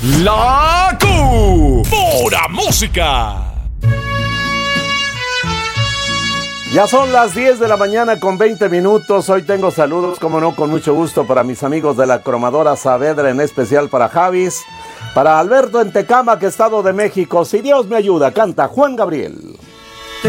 La Pura Música. Ya son las 10 de la mañana con 20 minutos. Hoy tengo saludos, como no, con mucho gusto para mis amigos de la Cromadora Saavedra, en especial para Javis, para Alberto en Tecámac, Estado de México. Si Dios me ayuda, canta Juan Gabriel.